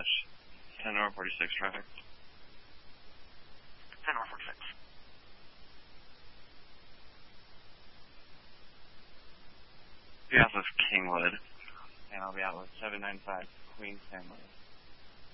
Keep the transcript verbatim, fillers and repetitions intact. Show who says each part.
Speaker 1: catch ten North forty-six traffic.
Speaker 2: ten North forty-six.
Speaker 1: Be out with Kingwood, and I'll be out with seven nine five Queen Stanley.